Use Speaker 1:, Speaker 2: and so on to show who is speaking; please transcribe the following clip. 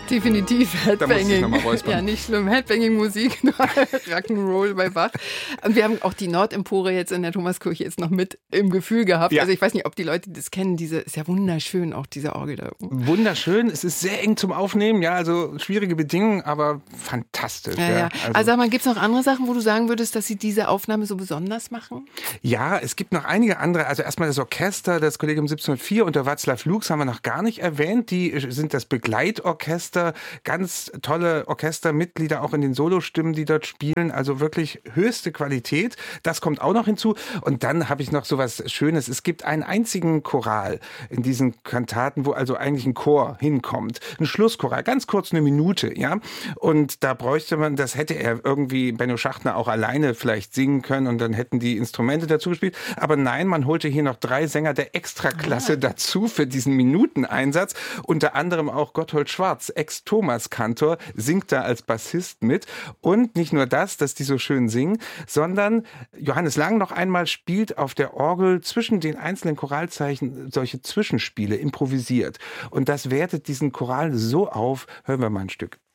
Speaker 1: Definitiv
Speaker 2: Da muss ich
Speaker 1: Headbanging.
Speaker 2: noch mal räuspern.
Speaker 1: Ja, nicht schlimm. Headbanging-Musik, Rock'n'Roll bei Bach. Und wir haben auch die Nordempore jetzt in der Thomaskirche jetzt noch mit im Gefühl gehabt.
Speaker 2: Ja.
Speaker 1: Also ich weiß nicht, ob die Leute das kennen. Ist ja wunderschön, auch diese Orgel da.
Speaker 2: Wunderschön, es ist sehr eng zum Aufnehmen, ja, also schwierige Bedingungen, aber fantastisch.
Speaker 1: Ja. Also sag mal, gibt es noch andere Sachen, wo du sagen würdest, dass sie diese Aufnahme so besonders machen?
Speaker 2: Ja, es gibt noch einige andere. Also erstmal das Orchester, das Kollegium 1704 unter Václav Lux haben wir noch gar nicht erwähnt. Die sind das Begleitorchester, ganz tolle Orchestermitglieder auch in den Solostimmen, die dort spielen. Also wirklich höchste Qualität. Das kommt auch noch hinzu. Und dann habe ich noch so was Schönes. Es gibt einen einzigen Choral in diesen Kantaten, wo also eigentlich ein Chor hinkommt. Ein Schlusschoral, ganz kurz 1 Minute, ja. Und da bräuchte man, das hätte er irgendwie Benno Schachtner auch alleine vielleicht singen können und dann hätten die Instrumente dazu gespielt. Aber nein, man holte hier noch 3 Sänger der Extraklasse dazu für diesen Minuteneinsatz. Unter anderem auch Gotthold Schwarz, Ex-Thomas-Kantor, singt da als Bassist mit. Und nicht nur das, dass die so schön singen, sondern Johannes Lang noch einmal spielt auf der Orgel zwischen den einzelnen Choralzeichen solche Zwischenspiele improvisiert. Und das wertet diesen Choral so auf. Hören wir mal ein Stück.